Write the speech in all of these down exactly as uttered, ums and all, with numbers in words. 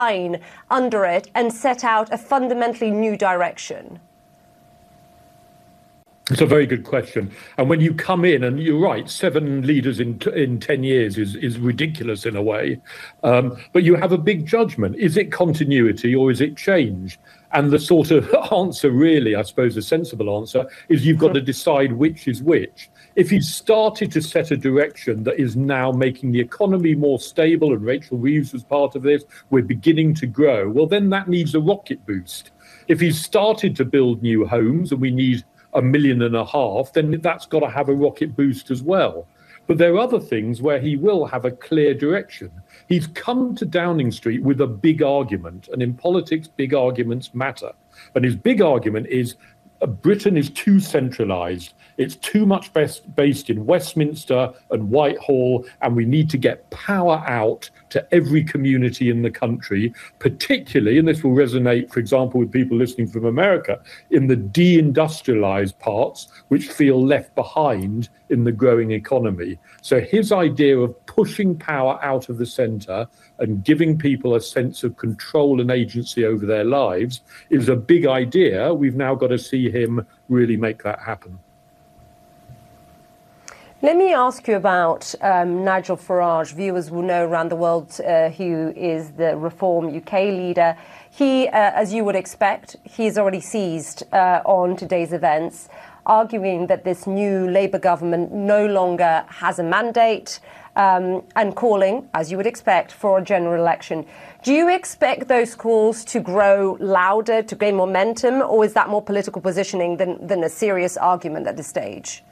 line under it and set out a fundamentally new direction? It's a very good question. And when you come in, and you're right, seven leaders in in ten years is, is ridiculous in a way. Um, but you have a big judgment. Is it continuity or is it change? And the sort of answer, really, I suppose, a sensible answer, is you've got to decide which is which. If he's started to set a direction that is now making the economy more stable, and Rachel Reeves was part of this, we're beginning to grow, well, then that needs a rocket boost. If he's started to build new homes and we need a million and a half, then that's got to have a rocket boost as well. But there are other things where he will have a clear direction. He's come to Downing Street with a big argument, and in politics, big arguments matter. And his big argument is uh, Britain is too centralised. It's too much best based in Westminster and Whitehall, and we need to get power out to every community in the country, particularly, and this will resonate, for example, with people listening from America, in the deindustrialized parts, which feel left behind in the growing economy. So his idea of pushing power out of the centre and giving people a sense of control and agency over their lives is a big idea. We've now got to see him really make that happen. Let me ask you about um, Nigel Farage. Viewers will know around the world uh, who is the Reform U K leader. He, uh, as you would expect, he's already seized uh, on today's events, arguing that this new Labour government no longer has a mandate um, and calling, as you would expect, for a general election. Do you expect those calls to grow louder, to gain momentum, or is that more political positioning than, than a serious argument at this stage?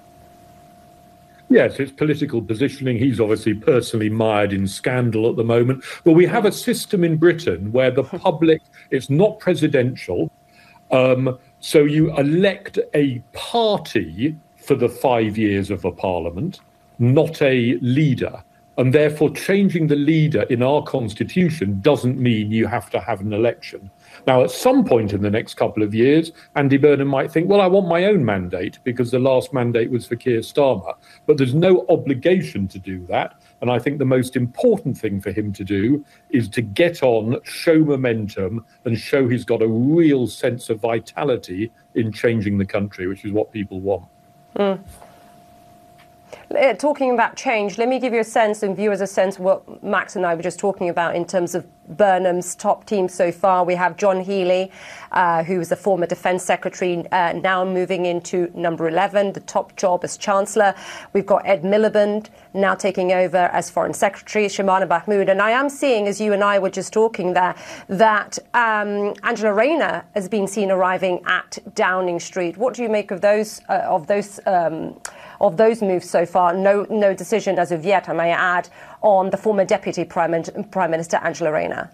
Yes, it's political positioning. He's obviously personally mired in scandal at the moment. But we have a system in Britain where the public, it's not presidential. Um, so you elect a party for the five years of a parliament, not a leader. And therefore, changing the leader in our constitution doesn't mean you have to have an election. Now, at some point in the next couple of years, Andy Burnham might think, well, I want my own mandate because the last mandate was for Keir Starmer. But there's no obligation to do that. And I think the most important thing for him to do is to get on, show momentum, and show he's got a real sense of vitality in changing the country, which is what people want. Mm. Uh, talking about change, let me give you a sense and viewers a sense of what Max and I were just talking about in terms of Burnham's top team so far. We have John Healey, uh, who was the former Defence Secretary, uh, now moving into number eleven, the top job as Chancellor. We've got Ed Miliband now taking over as Foreign Secretary, Shamana Mahmood. And I am seeing, as you and I were just talking there, that um, Angela Rayner has been seen arriving at Downing Street. What do you make of those uh, of those um, of those moves so far? No, no decision as of yet, I may add, on the former Deputy Prime, Prime Minister Angela Rayner.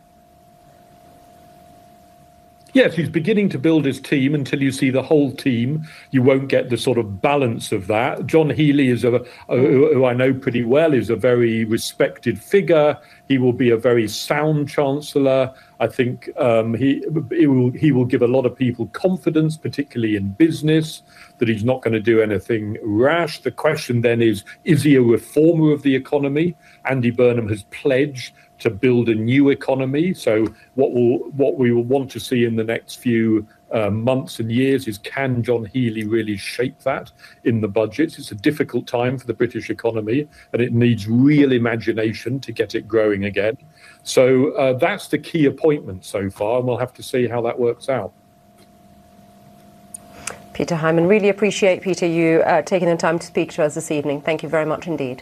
Yes, he's beginning to build his team. Until you see the whole team, you won't get the sort of balance of that. John Healey, is a, a, who I know pretty well, is a very respected figure. He will be a very sound chancellor. I think um, he, he, will, he will give a lot of people confidence, particularly in business, that he's not going to do anything rash. The question then is, is he a reformer of the economy? Andy Burnham has pledged to build a new economy. So what we'll, what we will want to see in the next few uh, months and years is, can John Healey really shape that in the budgets? It's a difficult time for the British economy, and it needs real imagination to get it growing again. So uh, that's the key appointment so far, and we'll have to see how that works out. Peter Hyman, really appreciate, Peter, you uh, taking the time to speak to us this evening. Thank you very much indeed.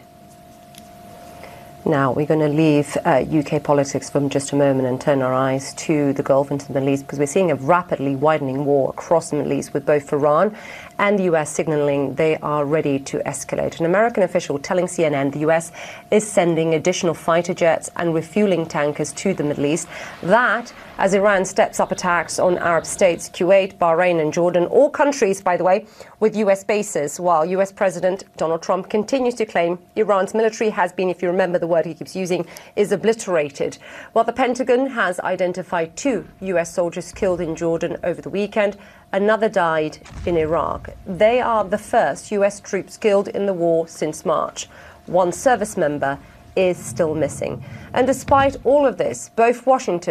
Now, we're going to leave uh, U K politics for just a moment and turn our eyes to the Gulf and to the Middle East, because we're seeing a rapidly widening war across the Middle East, with both Iran and the U S signalling they are ready to escalate. An American official telling C N N the U S is sending additional fighter jets and refueling tankers to the Middle East. That, as Iran steps up attacks on Arab states, Kuwait, Bahrain and Jordan, all countries, by the way, with U S bases, while U S President Donald Trump continues to claim Iran's military has been, if you remember the word he keeps using, is obliterated. While the Pentagon has identified two U S soldiers killed in Jordan over the weekend, another died in Iraq. They are the first U S troops killed in the war since March. One service member is still missing. And despite all of this, both Washington